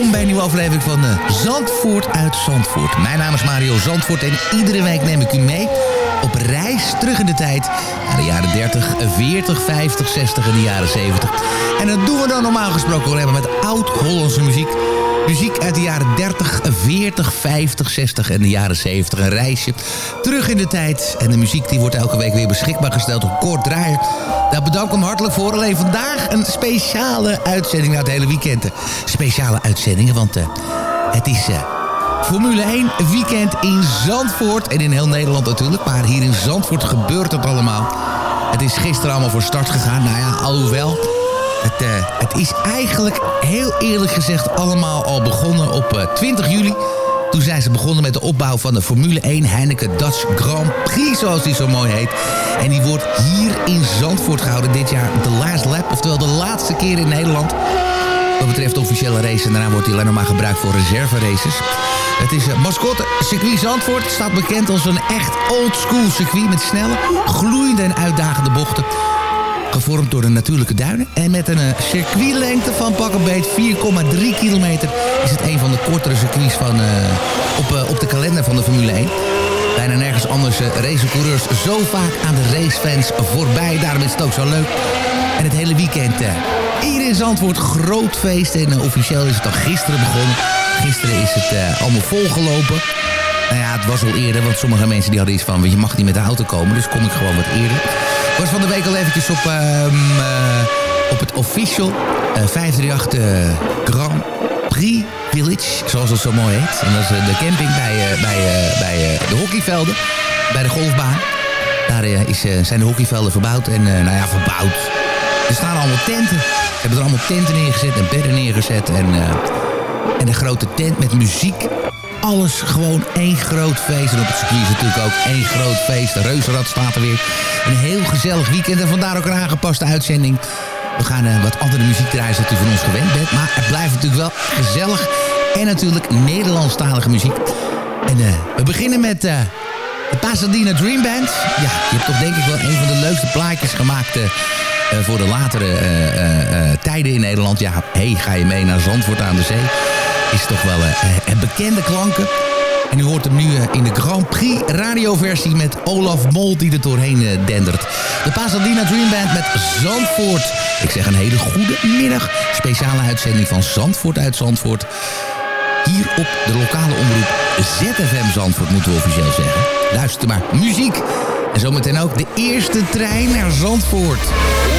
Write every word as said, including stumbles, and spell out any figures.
welkom bij een nieuwe aflevering van uh, Zandvoort uit Zandvoort. Mijn naam is Mario Zandvoort en iedere week neem ik u mee op reis terug in de tijd naar de jaren dertig, veertig, vijftig, zestig en de jaren zeventig. En dat doen we dan normaal gesproken alleen maar met oud-Hollandse muziek. Muziek uit de jaren dertig, veertig, vijftig, zestig en de jaren zeventig. Een reisje terug in de tijd. En de muziek die wordt elke week weer beschikbaar gesteld door Kort Draaier. Daar bedank ik hem hartelijk voor. Alleen vandaag een speciale uitzending na het hele weekend. Speciale uitzendingen, want uh, het is uh, Formule één weekend in Zandvoort. En in heel Nederland natuurlijk. Maar hier in Zandvoort gebeurt het allemaal. Het is gisteren allemaal voor start gegaan. Nou ja, alhoewel... Het, uh, het is eigenlijk heel eerlijk gezegd allemaal al begonnen op uh, twintig juli. Toen zijn ze begonnen met de opbouw van de Formule één Heineken Dutch Grand Prix, zoals die zo mooi heet. En die wordt hier in Zandvoort gehouden dit jaar de last lap, oftewel de laatste keer in Nederland. Wat betreft de officiële race en daarna wordt hij alleen nog maar gebruikt voor reserve races. Het is uh, mascotte circuit Zandvoort, staat bekend als een echt oldschool circuit met snelle, gloeiende en uitdagende bochten. Gevormd door de natuurlijke duinen. En met een uh, circuitlengte van pak een beet vier komma drie kilometer... is het een van de kortere circuits van, uh, op, uh, op de kalender van de Formule één. Bijna nergens anders uh, racen coureurs zo vaak aan de racefans voorbij. Daarom is het ook zo leuk. En het hele weekend uh, hier in Zandvoort groot feest. En uh, officieel is het al gisteren begonnen. Gisteren is het uh, allemaal volgelopen. Nou ja, het was al eerder, want sommige mensen die hadden iets van... je mag niet met de auto komen, dus kom ik gewoon wat eerder. Ik was van de week al eventjes op, uh, uh, op het official uh, vijfhonderdachtendertig uh, Grand Prix Village, zoals het zo mooi heet. En dat is uh, de camping bij, uh, bij, uh, bij uh, de hockeyvelden, bij de golfbaan. Daar uh, is, uh, zijn de hockeyvelden verbouwd en, uh, nou ja, verbouwd. Er staan allemaal tenten. Ze hebben er allemaal tenten neergezet en bedden neergezet en, uh, en een grote tent met muziek. Alles gewoon één groot feest. En op het circuit is natuurlijk ook één groot feest. De reuzenrad staat er weer. Een heel gezellig weekend. En vandaar ook een aangepaste uitzending. We gaan uh, wat andere muziek draaien zoals u van ons gewend bent. Maar het blijft natuurlijk wel gezellig. En natuurlijk Nederlandstalige muziek. En uh, we beginnen met uh, de Pasadena Dream Band. Ja, je hebt toch denk ik wel een van de leukste plaatjes gemaakt... Uh, uh, voor de latere uh, uh, uh, tijden in Nederland. Ja, hey, ga je mee naar Zandvoort aan de Zee? Is toch wel uh, een bekende klanken. En u hoort hem nu uh, in de Grand Prix radioversie met Olaf Mol die er doorheen uh, dendert. De Pasadena Dream Band met Zandvoort. Ik zeg een hele goede middag. Speciale uitzending van Zandvoort uit Zandvoort. Hier op de lokale omroep Z F M Zandvoort moeten we officieel zeggen. Luister maar, muziek. En zometeen ook de eerste trein naar Zandvoort.